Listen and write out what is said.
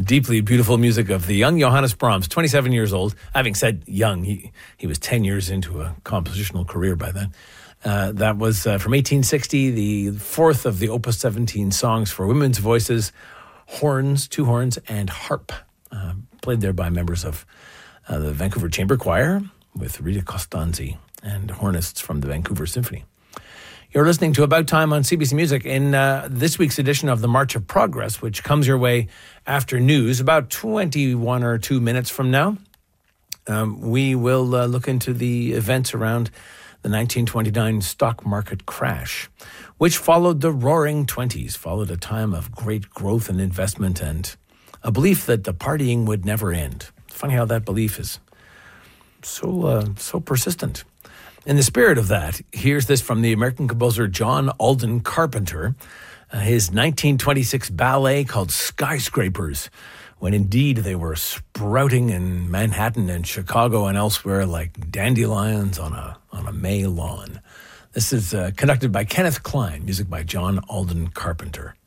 deeply beautiful music of the young Johannes Brahms, 27 years old. Having said young, he was 10 years into a compositional career by then. That was from 1860, the fourth of the Opus 17 songs for women's voices, horns, two horns, and harp. Played there by members of the Vancouver Chamber Choir with Rita Costanzi and hornists from the Vancouver Symphony. You're listening to About Time on CBC Music in this week's edition of the March of Progress, which comes your way after news about 21 or 2 minutes from now. We will look into the events around the 1929 stock market crash, which followed the Roaring Twenties, followed a time of great growth and investment and a belief that the partying would never end. Funny how that belief is so persistent. In the spirit of that, here's this from the American composer John Alden Carpenter, his 1926 ballet called Skyscrapers, when indeed they were sprouting in Manhattan and Chicago and elsewhere like dandelions on a May lawn. This is conducted by Kenneth Klein, music by John Alden Carpenter.